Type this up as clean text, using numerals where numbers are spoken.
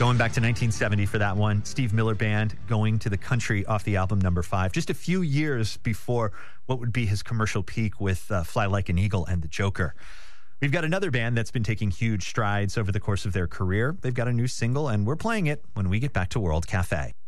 Going back to 1970 for that one. Steve Miller Band, Going to the Country off the album number 5. Just a few years before what would be his commercial peak with Fly Like an Eagle and The Joker. We've got another band that's been taking huge strides over the course of their career. They've got a new single, and we're playing it when we get back to World Cafe.